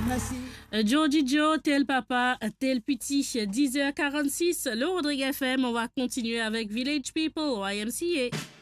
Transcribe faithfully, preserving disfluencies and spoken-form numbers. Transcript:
Euh, Georgie Joe, tel papa, tel petit, dix heures quarante-six, le Rodrigue F M, on va continuer avec Village People, Y M C A.